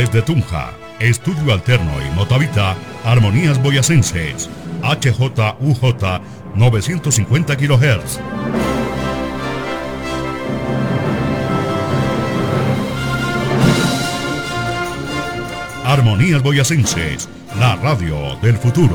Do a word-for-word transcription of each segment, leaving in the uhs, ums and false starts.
Desde Tunja, Estudio Alterno y Motavita, Armonías Boyacenses, H J U J novecientos cincuenta kilohertz. Armonías Boyacenses, la radio del futuro.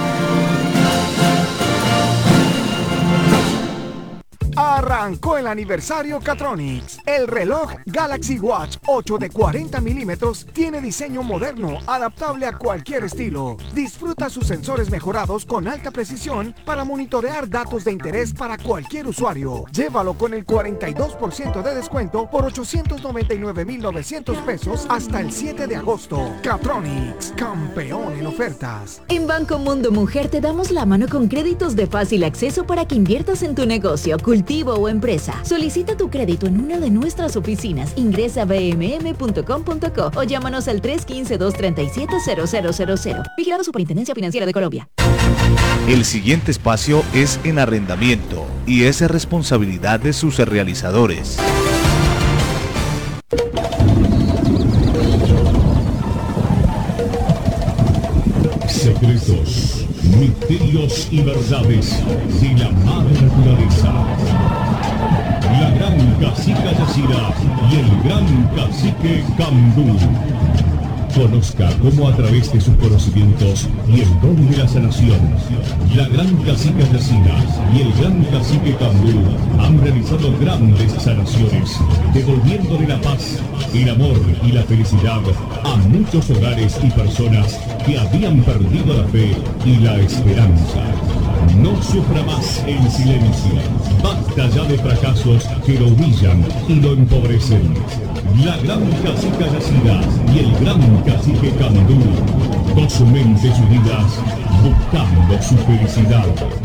Arrancó el aniversario Catronics. El reloj Galaxy Watch ocho de cuarenta milímetros tiene diseño moderno, adaptable a cualquier estilo. Disfruta sus sensores mejorados con alta precisión para monitorear datos de interés para cualquier usuario. Llévalo con el cuarenta y dos por ciento de descuento por ochocientos noventa y nueve mil novecientos pesos hasta el siete de agosto. Catronics, campeón en ofertas. En Banco Mundo Mujer te damos la mano con créditos de fácil acceso para que inviertas en tu negocio, cultivo o empresa. Solicita tu crédito en una de nuestras oficinas. Ingresa a b m m punto com punto co o llámanos al tres uno cinco, dos tres siete, cero cero cero cero. Vigilado Superintendencia Financiera de Colombia. El siguiente espacio es en arrendamiento y es de responsabilidad de sus realizadores. Secretos, misterios y verdades de la madre naturaleza. La gran cacica Yacira y el gran cacique Cambú. Conozca cómo a través de sus conocimientos y el don de la sanación, la gran cacica Yacira y el gran cacique Cambú han realizado grandes sanaciones, devolviéndole la paz, el amor y la felicidad a muchos hogares y personas que habían perdido la fe y la esperanza. No sufra más en silencio. Basta ya de fracasos que lo humillan y lo empobrecen. La gran cacica Yacira y el gran cacique Candú, dos mentes unidas buscando su felicidad.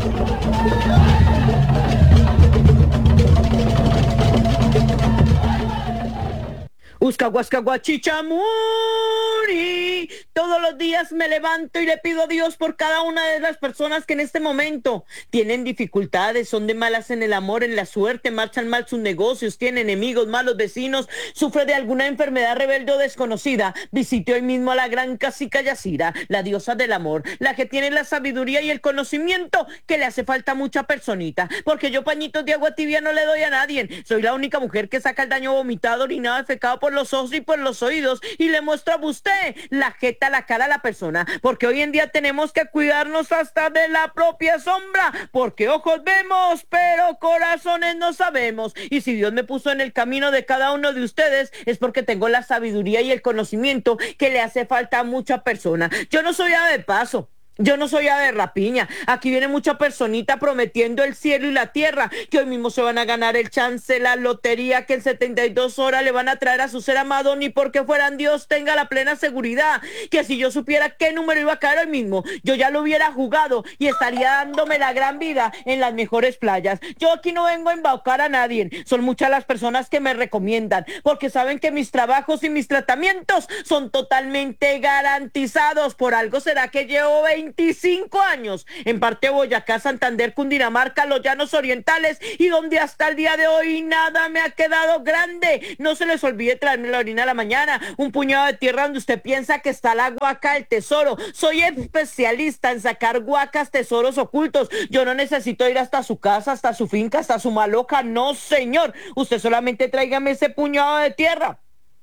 Uscahuascahuachichamuri. Todos los días me levanto y le pido a Dios por cada una de las personas que en este momento tienen dificultades, son de malas en el amor, en la suerte, marchan mal sus negocios, tienen enemigos, malos vecinos, sufre de alguna enfermedad rebelde o desconocida. Visite hoy mismo a la gran cacica Yacira, la diosa del amor, la que tiene la sabiduría y el conocimiento que le hace falta a mucha personita, porque yo pañitos de agua tibia no le doy a nadie. Soy la única mujer que saca el daño vomitado, orinado, defecado por los ojos y por los oídos y le muestro a usted la jeta, la cara a la persona, porque hoy en día tenemos que cuidarnos hasta de la propia sombra, porque ojos vemos pero corazones no sabemos, y si Dios me puso en el camino de cada uno de ustedes es porque tengo la sabiduría y el conocimiento que le hace falta a mucha persona. Yo no soy ave de paso, yo no soy ave de rapiña. Aquí viene mucha personita prometiendo el cielo y la tierra, que hoy mismo se van a ganar el chance, la lotería, que en setenta y dos horas le van a traer a su ser amado, ni porque fueran Dios tenga la plena seguridad, que si yo supiera qué número iba a caer hoy mismo, yo ya lo hubiera jugado y estaría dándome la gran vida en las mejores playas. Yo aquí no vengo a embaucar a nadie, son muchas las personas que me recomiendan, porque saben que mis trabajos y mis tratamientos son totalmente garantizados. Por algo será que llevo veinticinco años en parte Boyacá, Santander, Cundinamarca, los Llanos Orientales, y donde hasta el día de hoy nada me ha quedado grande. No se les olvide traerme la orina a la mañana, un puñado de tierra donde usted piensa que está la guaca, el tesoro. Soy especialista en sacar guacas, tesoros ocultos. Yo no necesito ir hasta su casa, hasta su finca, hasta su maloca, no señor. Usted solamente tráigame ese puñado de tierra.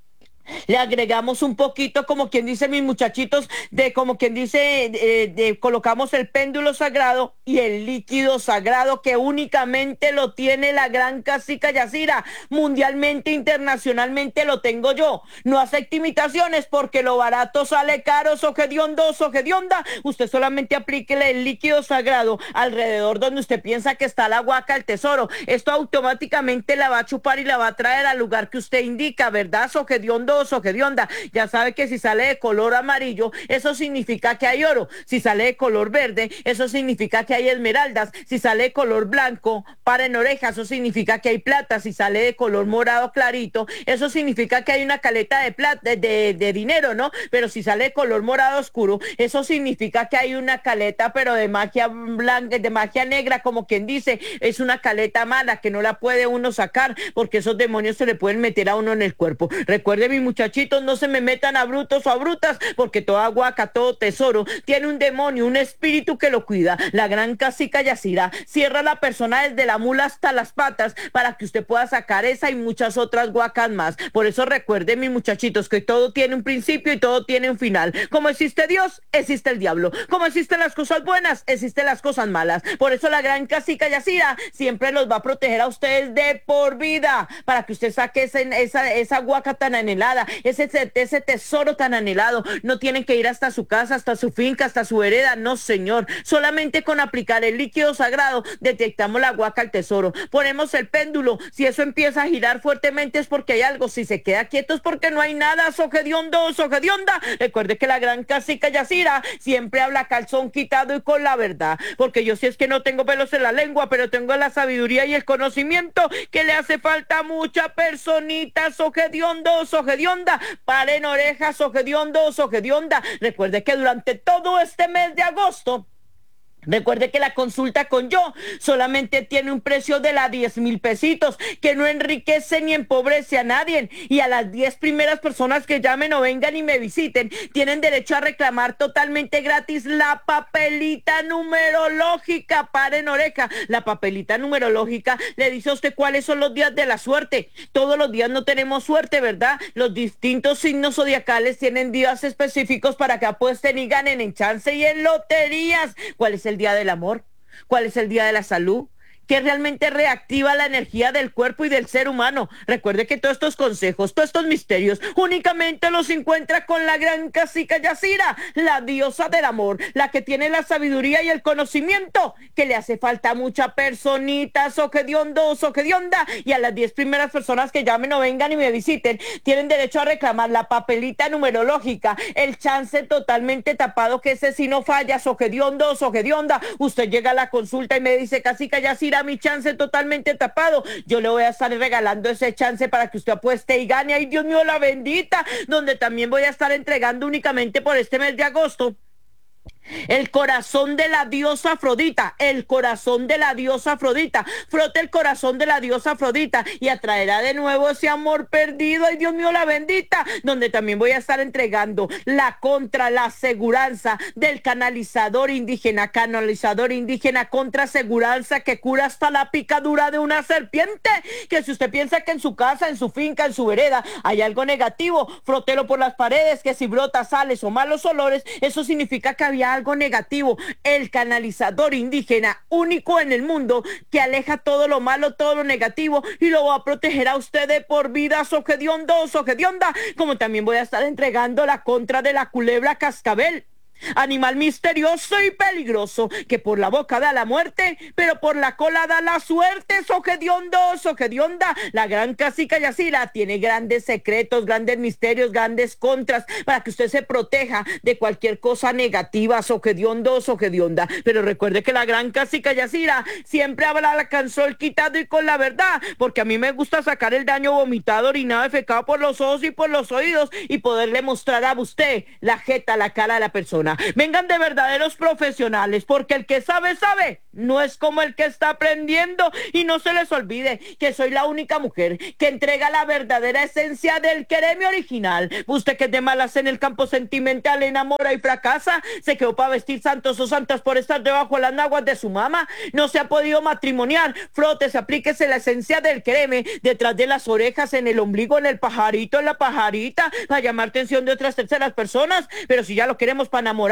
Le agregamos un poquito, como quien dice mis muchachitos, de como quien dice, de, de, colocamos el péndulo sagrado y el líquido sagrado que únicamente lo tiene la gran cacica Yacira. Mundialmente, internacionalmente lo tengo yo. No acepte imitaciones porque lo barato sale caro. Sogediondo, sogedionda. Usted solamente aplíquele el líquido sagrado alrededor donde usted piensa que está la guaca, el tesoro. Esto automáticamente la va a chupar y la va a traer al lugar que usted indica, ¿verdad, sogediondo? Sogedionda, ya sabe que si sale de color amarillo, eso significa que hay oro. Si sale de color verde, eso significa que hay esmeraldas. Si sale de color blanco, para en orejas, eso significa que hay plata. Si sale de color morado clarito, eso significa que hay una caleta de plata, de, de, de dinero, ¿no? Pero si sale de color morado oscuro, eso significa que hay una caleta, pero de magia blanca, de magia negra, como quien dice, es una caleta mala que no la puede uno sacar, porque esos demonios se le pueden meter a uno en el cuerpo. Recuerde, mi mis muchachitos, no se me metan a brutos o a brutas, porque toda guaca, todo tesoro, tiene un demonio, un espíritu que lo cuida. La gran cacica Yacira cierra a la persona desde la mula hasta las patas para que usted pueda sacar esa y muchas otras guacas más. Por eso recuerden, mis muchachitos, que todo tiene un principio y todo tiene un final. Como existe Dios, existe el diablo. Como existen las cosas buenas, existen las cosas malas. Por eso la gran cacica Yacira siempre los va a proteger a ustedes de por vida, para que usted saque ese, esa, esa guaca tan anhelada, ese, ese tesoro tan anhelado. No tienen que ir hasta su casa, hasta su finca, hasta su hereda, no señor. Solamente con aplicar el líquido sagrado detectamos la guaca al tesoro. Ponemos el péndulo, si eso empieza a girar fuertemente es porque hay algo, si se queda quieto es porque no hay nada. Sogediondo, sogedionda, recuerde que la gran cacica Yacira siempre habla calzón quitado y con la verdad, porque yo sí es que no tengo pelos en la lengua, pero tengo la sabiduría y el conocimiento que le hace falta a mucha personita. Sogediondo, sogedionda, paren orejas, sogediondo, sogedionda. Recuerde que durante todo este mes de agosto, recuerde que la consulta con yo solamente tiene un precio de la diez mil pesitos, que no enriquece ni empobrece a nadie. Y a las diez primeras personas que llamen o vengan y me visiten, tienen derecho a reclamar totalmente gratis la papelita numerológica. Paren oreja, la papelita numerológica le dice a usted cuáles son los días de la suerte. Todos los días no tenemos suerte, ¿verdad? Los distintos signos zodiacales tienen días específicos para que apuesten y ganen en chance y en loterías. ¿Cuál es el día del amor? ¿Cuál es el día de la salud? Que realmente reactiva la energía del cuerpo y del ser humano. Recuerde que todos estos consejos, todos estos misterios, únicamente los encuentra con la gran cacica Yacira, la diosa del amor, la que tiene la sabiduría y el conocimiento que le hace falta a mucha personita. Sogediondo, sogedionda, y a las diez primeras personas que llamen o vengan y me visiten, tienen derecho a reclamar la papelita numerológica, el chance totalmente tapado, que ese sí no falla. Sogediondo, sogedionda, usted llega a la consulta y me dice, cacica Yacira, a mi chance totalmente tapado, yo le voy a estar regalando ese chance para que usted apueste y gane. Ay, Dios mío, la bendita, donde también voy a estar entregando únicamente por este mes de agosto el corazón de la diosa Afrodita, el corazón de la diosa Afrodita. Frote el corazón de la diosa Afrodita y atraerá de nuevo ese amor perdido. Ay, Dios mío, la bendita, donde también voy a estar entregando la contra, la aseguranza del canalizador indígena, canalizador indígena contra aseguranza, que cura hasta la picadura de una serpiente. Que si usted piensa que en su casa, en su finca, en su vereda hay algo negativo, frótelo por las paredes, que si brota sales o malos olores, eso significa que había algo negativo. El canalizador indígena, único en el mundo, que aleja todo lo malo, todo lo negativo, y lo va a proteger a usted de por vida. Sogediondo, sogedionda, como también voy a estar entregando la contra de la culebra cascabel, animal misterioso y peligroso, que por la boca da la muerte, pero por la cola da la suerte. Sogediondo, sogedionda, la gran cacica Yacira tiene grandes secretos, grandes misterios, grandes contras, para que usted se proteja de cualquier cosa negativa. Sogediondo, sogedionda, pero recuerde que la gran cacica Yacira siempre habla la canción quitado y con la verdad, porque a mí me gusta sacar el daño vomitado, orinado, defecado por los ojos y por los oídos, y poderle mostrar a usted la jeta, la cara de la persona. Vengan de verdaderos profesionales, porque el que sabe, sabe, no es como el que está aprendiendo. Y no se les olvide que soy la única mujer que entrega la verdadera esencia del quereme original. Usted que es de malas en el campo sentimental, enamora y fracasa, se quedó para vestir santos o santas por estar debajo de las naguas de su mamá, no se ha podido matrimoniar, frótese, aplíquese la esencia del quereme detrás de las orejas, en el ombligo, en el pajarito, en la pajarita, para llamar atención de otras terceras personas. Pero si ya lo queremos para enamorar,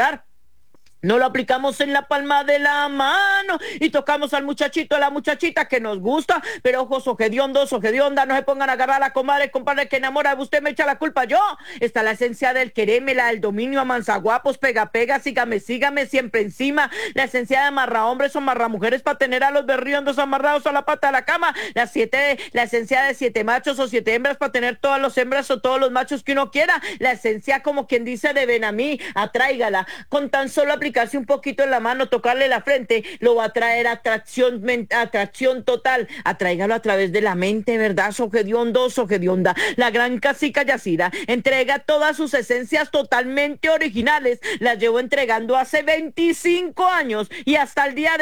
no lo aplicamos en la palma de la mano y tocamos al muchachito, a la muchachita que nos gusta. Pero ojos, sogediondos, sogedionda, no se pongan a agarrar a la comadre, compadre que enamora. Usted me echa la culpa, yo. Está la esencia del quereme, la del dominio, amansaguapos, pega, pega, sígame, sígame, siempre encima. La esencia de amarra hombres o amarra mujeres para tener a los berriondos amarrados a la pata de la cama. La siete, la esencia de siete machos o siete hembras para tener todas las hembras o todos los machos que uno quiera. La esencia, como quien dice, de ven a mí, atráigala. Con tan solo aplicar un poquito en la mano, tocarle la frente, lo va a traer atracción, atracción total. Atráigalo a través de la mente, ¿verdad? Sogediondo, sogedionda, la gran cacica Yacira entrega todas sus esencias totalmente originales. Las llevo entregando hace veinticinco años y hasta el día de hoy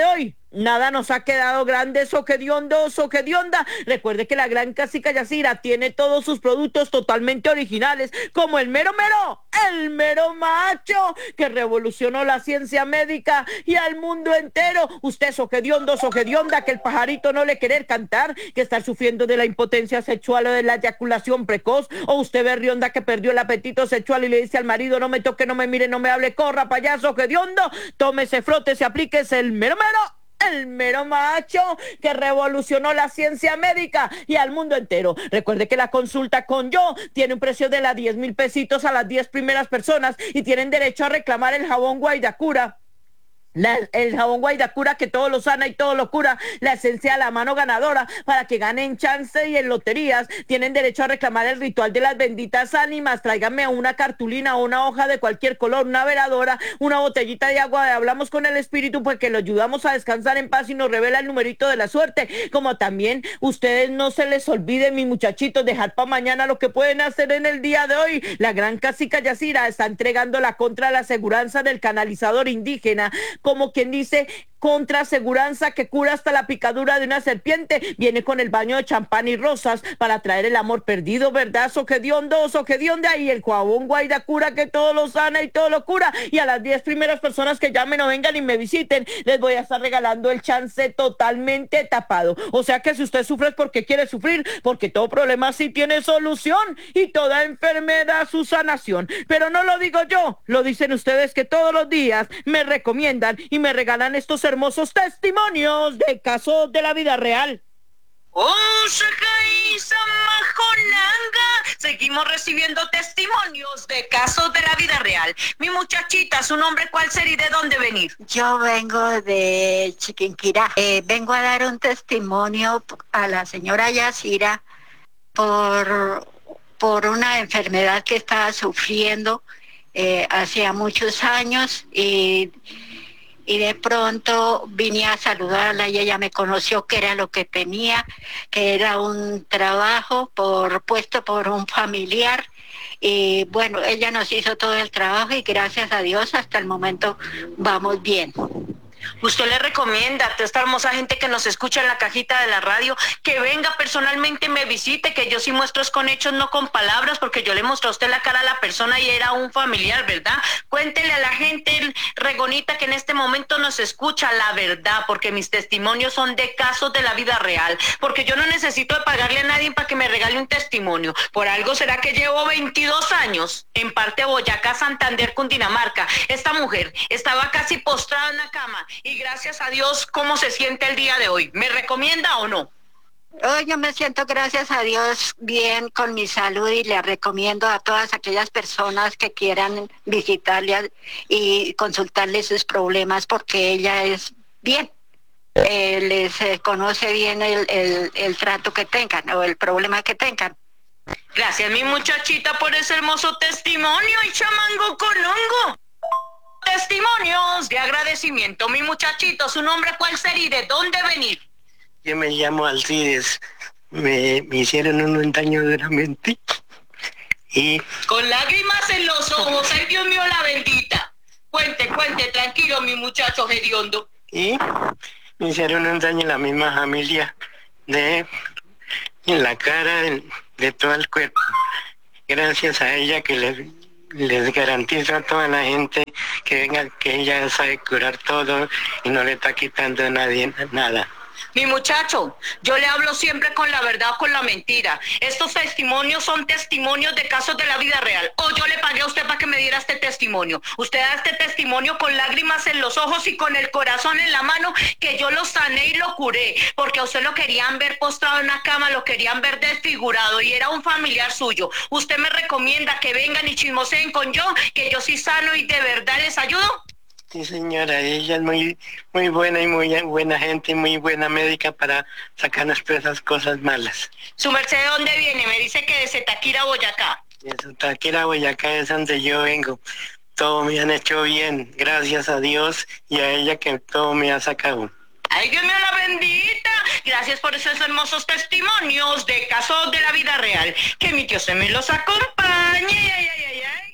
Nada nos ha quedado grande, soquediondo, soquedionda. Recuerde que la gran Casica Yacira tiene todos sus productos totalmente originales, como el mero mero, el mero macho, que revolucionó la ciencia médica y al mundo entero. Usted, soquediondo, soquedionda, que el pajarito no le querer cantar, que está sufriendo de la impotencia sexual o de la eyaculación precoz, o usted berrionda que perdió el apetito sexual y le dice al marido, no me toque, no me mire, no me hable, corra para allá, soquediondo, tómese, frótese, aplíquese el mero mero, el mero macho, que revolucionó la ciencia médica y al mundo entero. Recuerde que la consulta con yo tiene un precio de las diez mil pesitos a las diez primeras personas y tienen derecho a reclamar el jabón Guaidacura. La, el jabón Guaidacura, que todo lo sana y todo lo cura, la esencia de la mano ganadora, para que ganen chance y en loterías. Tienen derecho a reclamar el ritual de las benditas ánimas. Tráigame una cartulina o una hoja de cualquier color, una veladora, una botellita de agua de Hablamos con el Espíritu, pues que lo ayudamos a descansar en paz y nos revela el numerito de la suerte. Como también ustedes no se les olvide, mis muchachitos, dejar para mañana lo que pueden hacer en el día de hoy. La gran Casica Yacira está entregando la contra la aseguranza del canalizador indígena, como quien dice, contra aseguranza que cura hasta la picadura de una serpiente. Viene con el baño de champán y rosas para traer el amor perdido, ¿verdad? Soquediondo, soquedionda, y el jabón Guaidacura, que todo lo sana y todo lo cura. Y a las diez primeras personas que llamen o vengan y me visiten, les voy a estar regalando el chance totalmente tapado. O sea que si usted sufre es porque quiere sufrir, porque todo problema sí tiene solución y toda enfermedad su sanación. Pero no lo digo yo, lo dicen ustedes, que todos los días me recomiendan y me regalan estos hermosos testimonios de casos de la vida real. Oh, seguimos recibiendo testimonios de casos de la vida real. Mi muchachita, ¿su nombre cuál sería y de dónde venir? Yo vengo de Chiquinquirá. Eh, vengo a dar un testimonio a la señora Yacira por, por una enfermedad que estaba sufriendo eh, hacía muchos años y... y de pronto vine a saludarla y ella me conoció que era lo que tenía, que era un trabajo por puesto por un familiar. Y bueno, ella nos hizo todo el trabajo y gracias a Dios hasta el momento vamos bien. Usted le recomienda a toda esta hermosa gente que nos escucha en la cajita de la radio que venga personalmente y me visite, que yo sí muestro es con hechos, no con palabras, porque yo le mostré a usted la cara a la persona y era un familiar, ¿verdad? Cuéntele a la gente regonita que en este momento nos escucha la verdad, porque mis testimonios son de casos de la vida real, porque yo no necesito de pagarle a nadie para que me regale un testimonio. Por algo será que llevo veintidós años en parte Boyacá, Santander, Cundinamarca. Esta mujer estaba casi postrada en la cama y gracias a Dios, ¿cómo se siente el día de hoy? ¿Me recomienda o no? Oh, yo me siento, gracias a Dios, bien con mi salud y le recomiendo a todas aquellas personas que quieran visitarle y consultarle sus problemas, porque ella es bien. Eh, les eh, conoce bien el, el, el trato que tengan o el problema que tengan. Gracias, mi muchachita, por ese hermoso testimonio y chamango colongo. Testimonios de agradecimiento. Mi muchachito, ¿su nombre cuál sería y de dónde venir? Yo me llamo Alcides. Me, me hicieron un daño duramente. Y... con lágrimas en los ojos. Ay, Dios mío, la bendita. Cuente, cuente, tranquilo, mi muchacho hediondo. Y me hicieron un daño en la misma familia, de en la cara, de, de todo el cuerpo. Gracias a ella que les... les garantizo a toda la gente que venga, que ella sabe curar todo y no le está quitando a nadie nada. Mi muchacho, yo le hablo siempre con la verdad o con la mentira. Estos testimonios son testimonios de casos de la vida real. O yo le pagué a usted para que me diera este testimonio. Usted da este testimonio con lágrimas en los ojos y con el corazón en la mano, que yo lo sané y lo curé. Porque a usted lo querían ver postrado en una cama, lo querían ver desfigurado y era un familiar suyo. Usted me recomienda que vengan y chismoseen con yo, que yo sí sano y de verdad les ayudo. Sí, señora, ella es muy muy buena y muy buena gente y muy buena médica para sacarnos todas esas cosas malas. ¿Su merced de dónde viene? Me dice que de Zetaquira, Boyacá. De Zetaquira, Boyacá es donde yo vengo. Todo me han hecho bien, gracias a Dios y a ella que todo me ha sacado. ¡Ay, Dios mío, la bendita! Gracias por esos hermosos testimonios de casos de la vida real. Que mi Dios se me los acompañe. ¡Ay, ay, ay, ay!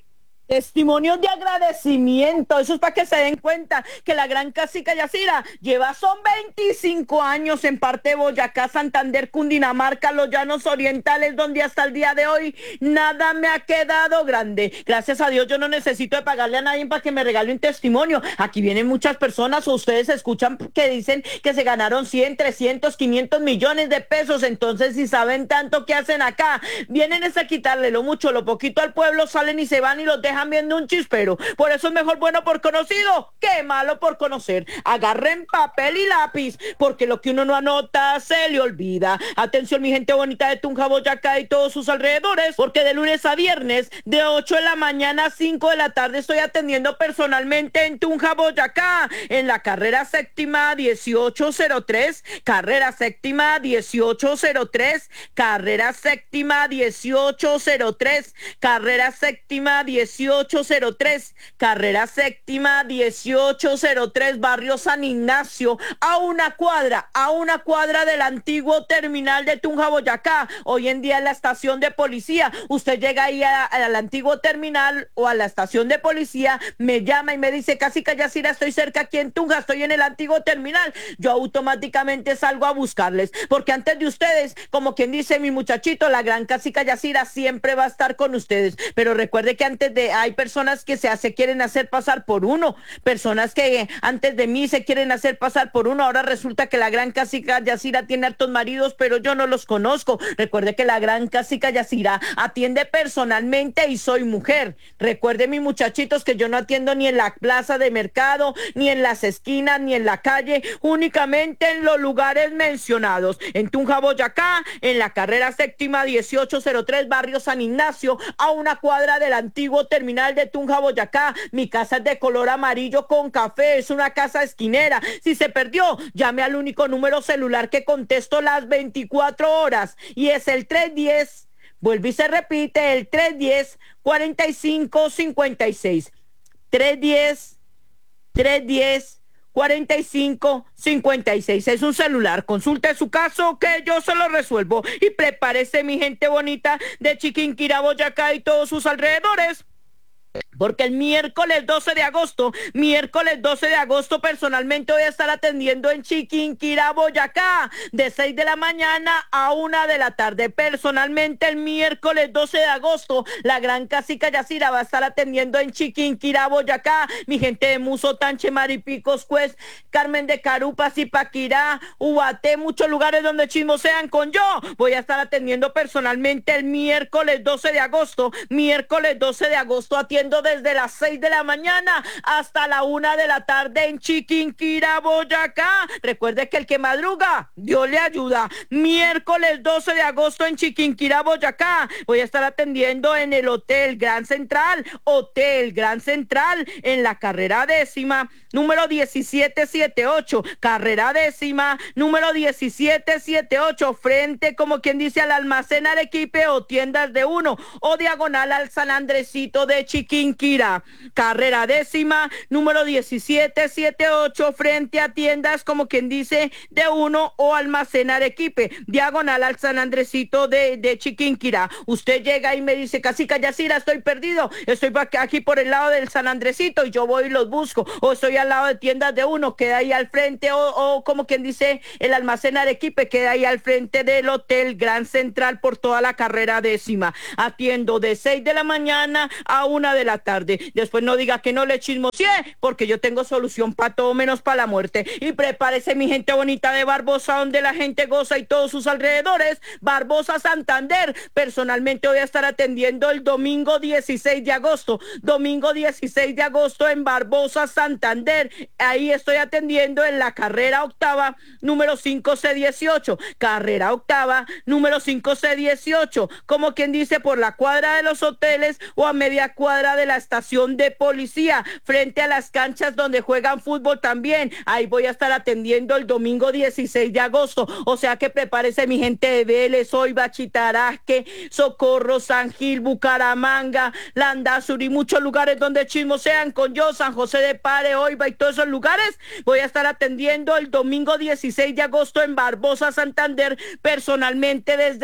Testimonios de agradecimiento, eso es para que se den cuenta que la gran cacica Yacira lleva son veinticinco años en parte de Boyacá, Santander, Cundinamarca, los llanos orientales, donde hasta el día de hoy nada me ha quedado grande. Gracias a Dios yo no necesito de pagarle a nadie para que me regale un testimonio. Aquí vienen muchas personas o ustedes escuchan que dicen que se ganaron cien, trescientos, quinientos millones de pesos. Entonces, si saben tanto que hacen acá, vienen es a quitarle lo mucho, lo poquito al pueblo, salen y se van y los dejan viendo un chispero. Por eso es mejor bueno por conocido que malo por conocer. Agarren papel y lápiz, porque lo que uno no anota se le olvida. Atención, mi gente bonita de Tunja, Boyacá y todos sus alrededores, porque de lunes a viernes de ocho de la mañana a cinco de la tarde estoy atendiendo personalmente en Tunja, Boyacá, en la carrera séptima dieciocho cero tres, carrera séptima dieciocho cero tres, carrera séptima dieciocho cero tres, carrera séptima dieciocho cero tres, carrera séptima dieciocho cero tres, barrio San Ignacio, a una cuadra, a una cuadra del antiguo terminal de Tunja, Boyacá. Hoy en día en la estación de policía, usted llega ahí a, a, al antiguo terminal o a la estación de policía, me llama y me dice, Cacica Yacira, estoy cerca aquí en Tunja, estoy en el antiguo terminal. Yo automáticamente salgo a buscarles, porque antes de ustedes, como quien dice mi muchachito, la gran Cacica Yacira siempre va a estar con ustedes. Pero recuerde que antes de hay personas que se hace, quieren hacer pasar por uno, personas que antes de mí se quieren hacer pasar por uno. Ahora resulta que la gran cacica Yacira tiene hartos maridos, pero yo no los conozco. Recuerde que la gran cacica Yacira atiende personalmente y soy mujer. Recuerde, mis muchachitos, que yo no atiendo ni en la plaza de mercado, ni en las esquinas, ni en la calle, únicamente en los lugares mencionados. En Tunja, Boyacá, en la carrera séptima dieciocho cero tres, barrio San Ignacio, a una cuadra del antiguo terminal de Tunja, Boyacá. Mi casa es de color amarillo con café, es una casa esquinera. Si se perdió, llame al único número celular que contesto las veinticuatro horas y es el tres diez, vuelve y se repite, el tres diez, cuarenta y cinco cincuenta y seis. tres diez, tres diez, cuarenta y cinco cincuenta y seis. Es un celular. Consulte su caso que yo se lo resuelvo. Y prepárese, mi gente bonita de Chiquinquirá, Boyacá y todos sus alrededores, porque el miércoles doce de agosto, miércoles doce de agosto, personalmente voy a estar atendiendo en Chiquinquirá, Boyacá, de seis de la mañana a una de la tarde. Personalmente el miércoles doce de agosto, la gran cacica Yacira va a estar atendiendo en Chiquinquirá, Boyacá. Mi gente de Muso, Tanche, Maripicos, Cues, Carmen de Carupa, Zipaquirá, Ubaté, muchos lugares donde chismosean con yo. Voy a estar atendiendo personalmente el miércoles doce de agosto, miércoles doce de agosto, atiendo desde las seis de la mañana hasta la una de la tarde en Chiquinquirá, Boyacá. Recuerde que el que madruga, Dios le ayuda. Miércoles doce de agosto en Chiquinquirá, Boyacá. Voy a estar atendiendo en el Hotel Gran Central, Hotel Gran Central, en la carrera décima, número diecisiete setenta y ocho, carrera décima, número diecisiete setenta y ocho, frente, como quien dice, al almacén Arequipe o tiendas de uno, o diagonal al San Andresito de Chiquinquirá. Carrera décima, número diecisiete setenta y ocho, frente a tiendas, como quien dice, de uno o almacén Arequipe, diagonal al San Andresito de, de Chiquinquirá. Usted llega y me dice, Cacica Yacira, estoy perdido, estoy aquí por el lado del San Andresito, y yo voy y los busco, o estoy al lado de tiendas de uno, queda ahí al frente, o, o como quien dice, el almacén Arequipe queda ahí al frente del Hotel Gran Central por toda la carrera décima. Atiendo de seis de la mañana a una de la tarde. Después no diga que no le chismoseé, porque yo tengo solución para todo menos para la muerte. Y prepárese, mi gente bonita de Barbosa, donde la gente goza y todos sus alrededores. Barbosa, Santander. Personalmente voy a estar atendiendo el domingo dieciséis de agosto. Domingo dieciséis de agosto en Barbosa, Santander. Ahí estoy atendiendo en la carrera octava, número cinco C dieciocho. Carrera octava, número cinco C dieciocho. Como quien dice, por la cuadra de los hoteles o a media cuadra de la estación de policía, frente a las canchas donde juegan fútbol también. Ahí voy a estar atendiendo el domingo dieciséis de agosto. O sea que prepárese, mi gente de Vélez, Oiva, Chitarasque, Socorro, San Gil, Bucaramanga, Landazuri, muchos lugares donde chismosean con yo, San José de Pare, Oiva y todos esos lugares. Voy a estar atendiendo el domingo dieciséis de agosto en Barbosa, Santander, personalmente desde las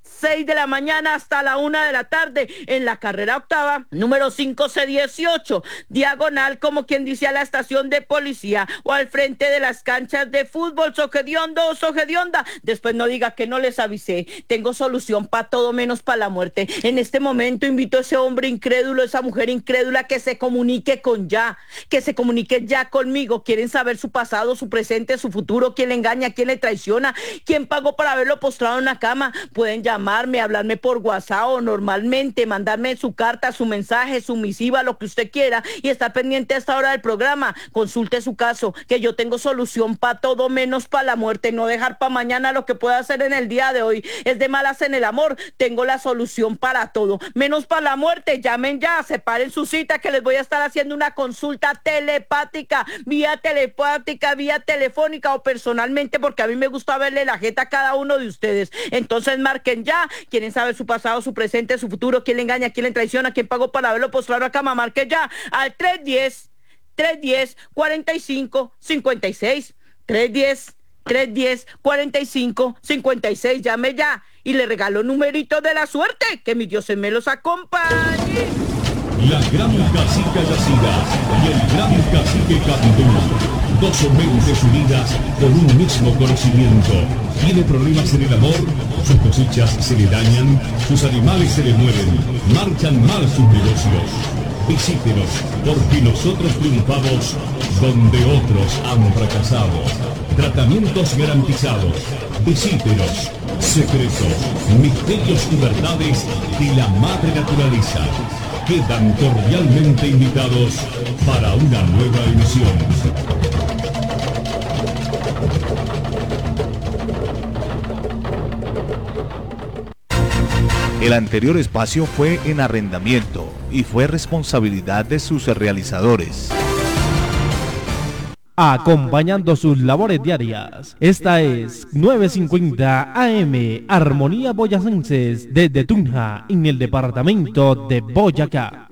seis de la mañana hasta la una de la tarde en la carrera octava, número cinco C dieciocho, diagonal, como quien dice, a la estación de policía o al frente de las canchas de fútbol. Sogediondo, Sogedionda, después no diga que no les avisé. Tengo solución para todo menos para la muerte. En este momento invito a ese hombre incrédulo, esa mujer incrédula, que se comunique con ya, que se comunique ya conmigo. Quieren saber su pasado, su presente, su futuro, quién le engaña, quién le traiciona, quién pagó para verlo postrado en una cama. Pueden llamarme, hablarme por WhatsApp o normalmente mandarme su carta, su mensaje, su misiva, lo que usted quiera, y estar pendiente a esta hora del programa. Consulte su caso, que yo tengo solución para todo menos para la muerte. No dejar para mañana lo que pueda hacer en el día de hoy. Es de malas en el amor, tengo la solución para todo menos para la muerte. Llamen ya, separen su cita, que les voy a estar haciendo una consulta telepática, vía telepática, vía telefónica o personalmente, porque a mí me gusta verle la jeta a cada uno de ustedes. Entonces marquen ya. Quieren saber su pasado, su presente, su futuro, quién le engaña, quién le traiciona, quién pagó para verlo postrado a cama. Marquen ya al tres diez, tres diez, cuarenta y cinco, cincuenta y seis. tres diez, tres diez, cuarenta y cinco, cincuenta y seis. Llame ya y le regalo numeritos de la suerte. Que mis dioses me los acompañe. La gran cacica Yacira y el gran cacique Candú, dos mentes unidas por un mismo conocimiento. Tiene problemas en el amor, sus cosechas se le dañan, sus animales se le mueren, marchan mal sus negocios. Visítenos, porque nosotros triunfamos donde otros han fracasado. Tratamientos garantizados. Visítenos. Secretos, misterios y verdades de la madre naturaleza. Quedan cordialmente invitados para una nueva emisión. El anterior espacio fue en arrendamiento y fue responsabilidad de sus realizadores. Acompañando sus labores diarias, esta es nueve cincuenta A M, Armonía Boyacenses, desde Tunja, en el departamento de Boyacá.